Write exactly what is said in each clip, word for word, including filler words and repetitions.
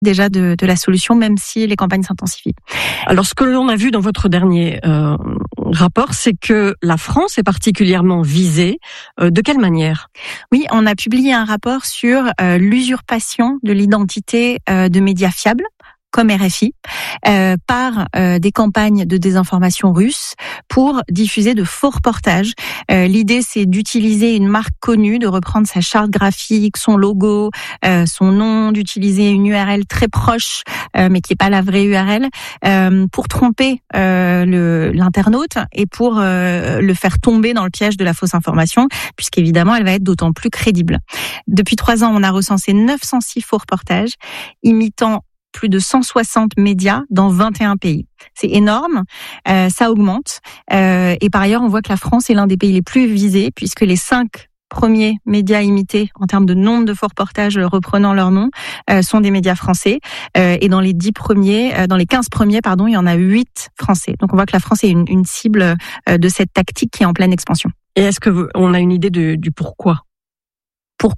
déjà de, de la solution, même si les campagnes s'intensifient. Alors, ce que l'on a vu dans votre dernier euh, rapport, c'est que la France est particulièrement visée. Euh, de quelle manière ? Oui, on a publié un rapport sur euh, l'usurpation de l'identité euh, de médias fiables, comme R F I, euh, par euh, des campagnes de désinformation russes pour diffuser de faux reportages. Euh, l'idée, c'est d'utiliser une marque connue, de reprendre sa charte graphique, son logo, euh, son nom, d'utiliser une U R L très proche, euh, mais qui n'est pas la vraie U R L, euh, pour tromper euh, le, l'internaute et pour euh, le faire tomber dans le piège de la fausse information, puisqu'évidemment, elle va être d'autant plus crédible. Depuis trois ans, on a recensé neuf cent six faux reportages imitant plus de cent soixante médias dans vingt et un pays. C'est énorme, euh, ça augmente. Euh, et par ailleurs, on voit que la France est l'un des pays les plus visés, puisque les cinq premiers médias imités en termes de nombre de faux reportages reprenant leur nom euh, sont des médias français. Euh, et dans les dix premiers, euh, dans les quinze premiers, pardon, il y en a huit français. Donc on voit que la France est une, une cible euh, de cette tactique qui est en pleine expansion. Et est-ce que vous, on a une idée de, du pourquoi ? Pourquoi ?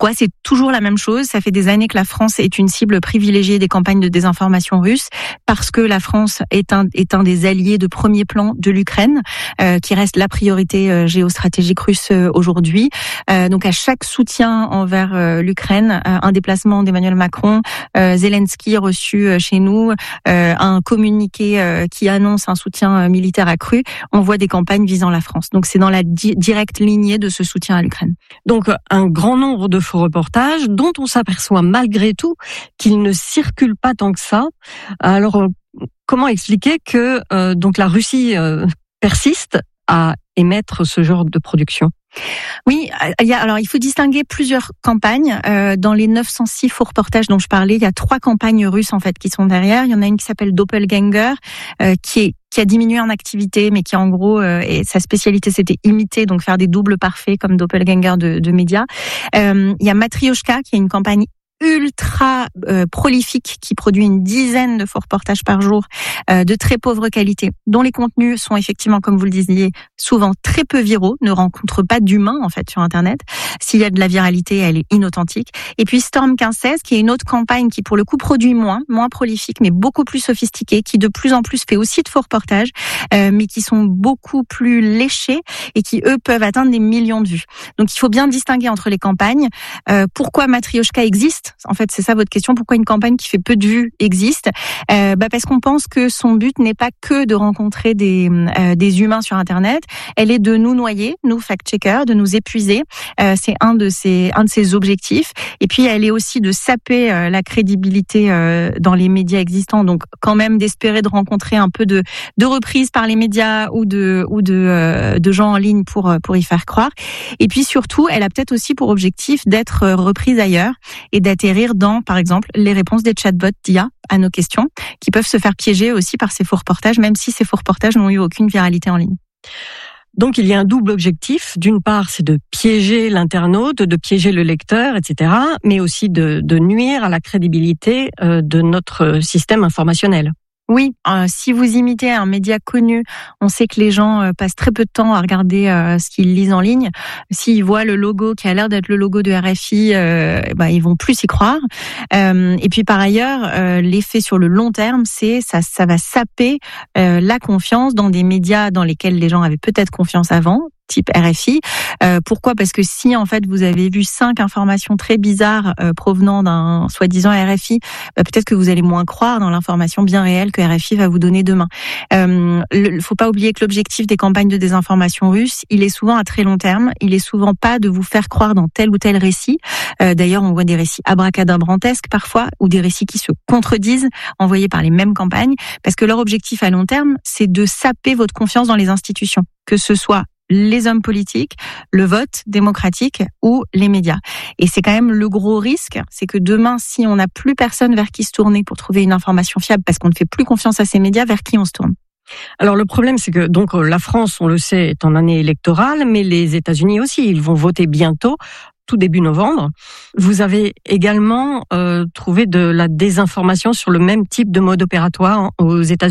C'est toujours la même chose. Ça fait des années que la France est une cible privilégiée des campagnes de désinformation russes, parce que la France est un, est un des alliés de premier plan de l'Ukraine, euh, qui reste la priorité euh, géostratégique russe euh, aujourd'hui. Euh, donc à chaque soutien envers euh, l'Ukraine, euh, un déplacement d'Emmanuel Macron, euh, Zelensky reçu euh, chez nous, euh, un communiqué euh, qui annonce un soutien euh, militaire accru, on voit des campagnes visant la France. Donc c'est dans la di- directe lignée de ce soutien à l'Ukraine. Donc un grand nombre de faux reportages dont on s'aperçoit malgré tout qu'ils ne circulent pas tant que ça. Alors, comment expliquer que euh, donc la Russie euh, persiste à émettre ce genre de production ? Oui, il y a, alors il faut distinguer plusieurs campagnes. Euh, dans les neuf cent six faux reportages dont je parlais, il y a trois campagnes russes en fait qui sont derrière. Il y en a une qui s'appelle Doppelganger, euh, qui est qui a diminué en activité, mais qui en gros, euh, et sa spécialité c'était imiter, donc faire des doubles parfaits comme Doppelganger de, de médias. Euh, il y a Matryoshka qui est une campagne ultra euh, prolifique qui produit une dizaine de faux reportages par jour euh, de très pauvre qualité, dont les contenus sont effectivement, comme vous le disiez, souvent très peu viraux, ne rencontrent pas d'humains en fait sur Internet. S'il y a de la viralité, elle est inauthentique. Et puis Storm quinze seize, qui est une autre campagne qui pour le coup produit moins, moins prolifique, mais beaucoup plus sophistiquée, qui de plus en plus fait aussi de faux reportages, euh, mais qui sont beaucoup plus léchés et qui eux peuvent atteindre des millions de vues. Donc il faut bien distinguer entre les campagnes. Euh, pourquoi Matryoshka existe ? En fait, c'est ça votre question. Pourquoi une campagne qui fait peu de vues existe ? euh, bah Parce qu'on pense que son but n'est pas que de rencontrer des, euh, des humains sur Internet. Elle est de nous noyer, nous fact-checkers, de nous épuiser. Euh, c'est un de ses un de ses objectifs. Et puis, elle est aussi de saper euh, la crédibilité euh, dans les médias existants. Donc, quand même d'espérer de rencontrer un peu de de reprises par les médias ou de ou de euh, de gens en ligne pour pour y faire croire. Et puis surtout, elle a peut-être aussi pour objectif d'être reprise ailleurs et d'atterrir dans, par exemple, les réponses des chatbots d'I A à nos questions, qui peuvent se faire piéger aussi par ces faux reportages, même si ces faux reportages n'ont eu aucune viralité en ligne. Donc il y a un double objectif. D'une part, c'est de piéger l'internaute, de piéger le lecteur, et cetera, mais aussi de, de nuire à la crédibilité euh, de notre système informationnel. Oui, euh, si vous imitez un média connu, on sait que les gens euh, passent très peu de temps à regarder euh, ce qu'ils lisent en ligne. S'ils voient le logo qui a l'air d'être le logo de R F I, euh, bah, ils vont plus y croire. Euh, et puis par ailleurs, euh, l'effet sur le long terme, c'est ça, ça va saper euh, la confiance dans des médias dans lesquels les gens avaient peut-être confiance avant, type R F I. Euh, pourquoi ? Parce que si en fait vous avez vu cinq informations très bizarres euh, provenant d'un soi-disant R F I, bah, peut-être que vous allez moins croire dans l'information bien réelle que R F I va vous donner demain. Euh, il faut pas oublier que l'objectif des campagnes de désinformation russes, il est souvent à très long terme. Il est souvent pas de vous faire croire dans tel ou tel récit. Euh, d'ailleurs, on voit des récits abracadabrantesques parfois, ou des récits qui se contredisent, envoyés par les mêmes campagnes, parce que leur objectif à long terme, c'est de saper votre confiance dans les institutions, que ce soit les hommes politiques, le vote démocratique ou les médias. Et c'est quand même le gros risque, c'est que demain, si on n'a plus personne vers qui se tourner pour trouver une information fiable, parce qu'on ne fait plus confiance à ces médias, vers qui on se tourne ? Alors le problème, c'est que donc la France, on le sait, est en année électorale, mais les États-Unis aussi, ils vont voter bientôt, tout début novembre. Vous avez également euh, trouvé de la désinformation sur le même type de mode opératoire aux États-Unis ?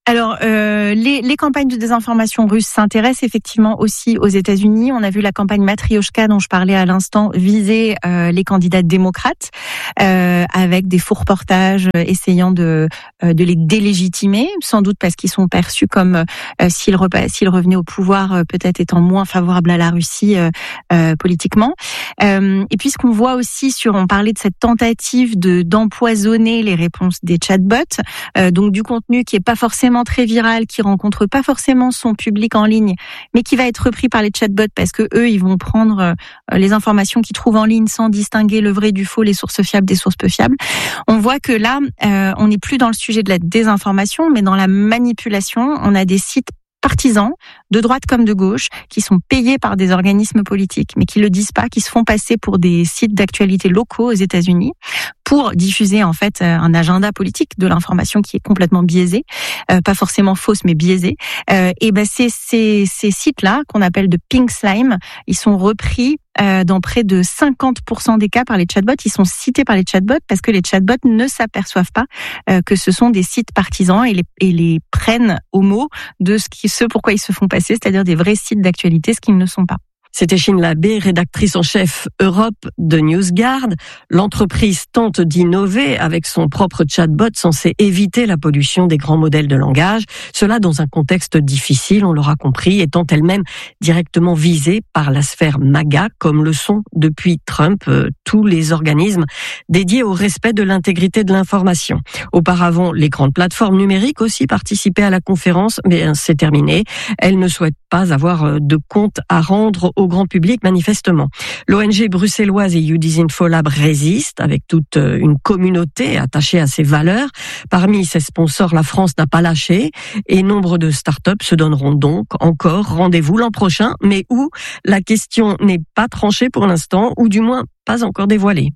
Alors, euh, les, les campagnes de désinformation russes s'intéressent effectivement aussi aux États-Unis. On a vu la campagne Matrioshka dont je parlais à l'instant viser euh, les candidats démocrates euh, avec des faux reportages euh, essayant de euh, de les délégitimer, sans doute parce qu'ils sont perçus comme euh, s'ils, repa- s'ils revenaient au pouvoir, euh, peut-être étant moins favorables à la Russie euh, euh, politiquement. Euh, et puis ce qu'on voit aussi sur, on parlait de cette tentative de d'empoisonner les réponses des chatbots, euh, donc du contenu qui est pas forcément très viral, qui rencontre pas forcément son public en ligne, mais qui va être repris par les chatbots parce que eux, ils vont prendre euh, les informations qu'ils trouvent en ligne sans distinguer le vrai du faux, les sources fiables des sources peu fiables. On voit que là, euh, on n'est plus dans le sujet de la désinformation, mais dans la manipulation. On a des sites partisans, de droite comme de gauche, qui sont payés par des organismes politiques, mais qui le disent pas, qui se font passer pour des sites d'actualité locaux aux États-Unis, pour diffuser en fait un agenda politique de l'information qui est complètement biaisée, euh, pas forcément fausse, mais biaisée. Euh, et ben c'est ces, ces sites-là qu'on appelle de pink slime, ils sont repris euh, dans près de cinquante pour cent des cas par les chatbots. Ils sont cités par les chatbots parce que les chatbots ne s'aperçoivent pas euh, que ce sont des sites partisans et les, et les prennent au mot de ce qui, ce pourquoi ils se font passer, c'est-à-dire des vrais sites d'actualité, ce qu'ils ne sont pas. C'était Chine Labbé, rédactrice en chef Europe de NewsGuard. L'entreprise tente d'innover avec son propre chatbot censé éviter la pollution des grands modèles de langage. Cela dans un contexte difficile, on l'aura compris, étant elle-même directement visée par la sphère MAGA, comme le sont depuis Trump euh, tous les organismes dédiés au respect de l'intégrité de l'information. Auparavant, les grandes plateformes numériques aussi participaient à la conférence, mais c'est terminé. Elles ne souhaitent pas avoir de compte à rendre au grand public, manifestement. L'O N G bruxelloise et Udisinfolab résiste avec toute une communauté attachée à ses valeurs. Parmi ses sponsors, la France n'a pas lâché et nombre de startups se donneront donc encore rendez-vous l'an prochain, mais où la question n'est pas tranchée pour l'instant, ou du moins pas encore dévoilée.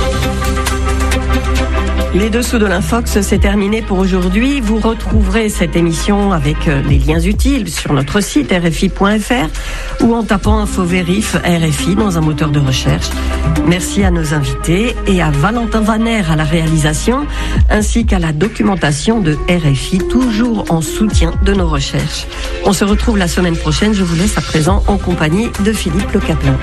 Les dessous de l'Infox, c'est terminé pour aujourd'hui. Vous retrouverez cette émission avec les liens utiles sur notre site r f i point f r ou en tapant InfoVérif R F I dans un moteur de recherche. Merci à nos invités et à Valentin Vaner à la réalisation, ainsi qu'à la documentation de R F I, toujours en soutien de nos recherches. On se retrouve la semaine prochaine. Je vous laisse à présent en compagnie de Philippe Le Caplin.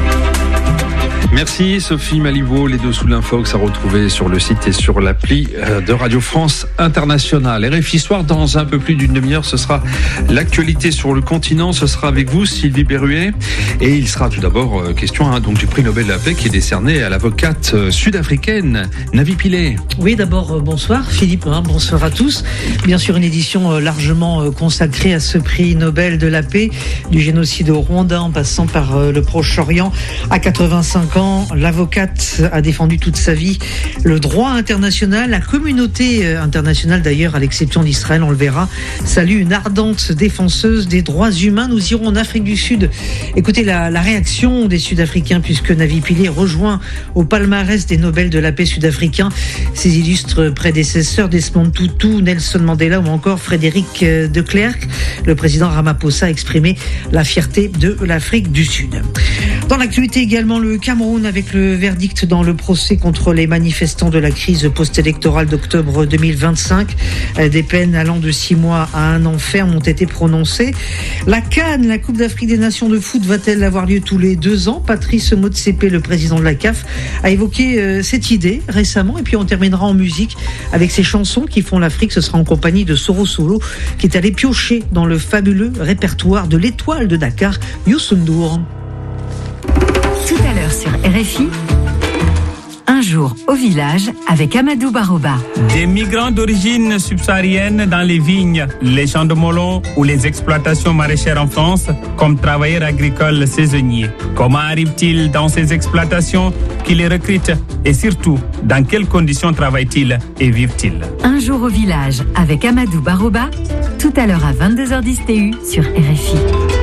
Merci Sophie Malibaud. Les dessous de l'Infox à retrouver sur le site et sur l'appli de Radio France Internationale. R F I Soir, dans un peu plus d'une demi-heure, ce sera l'actualité sur le continent. Ce sera avec vous, Sylvie Berruet. Et il sera tout d'abord question hein, donc du prix Nobel de la paix qui est décerné à l'avocate sud-africaine Navi Pillay. Oui, d'abord, bonsoir Philippe, hein, bonsoir à tous. Bien sûr, une édition largement consacrée à ce prix Nobel de la paix, du génocide au Rwanda en passant par le Proche-Orient. À quatre-vingt-cinq ans, l'avocate a défendu toute sa vie le droit international. La communauté internationale, d'ailleurs, à l'exception d'Israël, on le verra, salue une ardente défenseuse des droits humains. Nous irons en Afrique du Sud. Écoutez la, la réaction des Sud-Africains, puisque Navi Pillay rejoint au palmarès des Nobel de la paix sud-africains ses illustres prédécesseurs Desmond Tutu, Nelson Mandela ou encore Frédéric de Klerk. Le président Ramaphosa a exprimé la fierté de l'Afrique du Sud. Dans l'actualité également, le Cameroun avec le verdict dans le procès contre les manifestants de la crise post-électorale d'octobre deux mille vingt-cinq. Des peines allant de six mois à un an ferme ont été prononcées. La CAN, la Coupe d'Afrique des Nations de foot, va-t-elle avoir lieu tous les deux ans? Patrice Motsepe, le président de la C A F, a évoqué euh, cette idée récemment. Et puis on terminera en musique avec ces chansons qui font l'Afrique. Ce sera en compagnie de Soro Solo qui est allé piocher dans le fabuleux répertoire de l'étoile de Dakar, Youssou N'Dour. Tout à l'heure sur R F I, un jour au village avec Amadou Baroba. Des migrants d'origine subsaharienne dans les vignes, les champs de melon ou les exploitations maraîchères en France comme travailleurs agricoles saisonniers. Comment arrivent-ils dans ces exploitations? Qui les recrutent? Et surtout, dans quelles conditions travaillent-ils et vivent-ils? Un jour au village avec Amadou Baroba, tout à l'heure à vingt-deux heures dix T U sur R F I.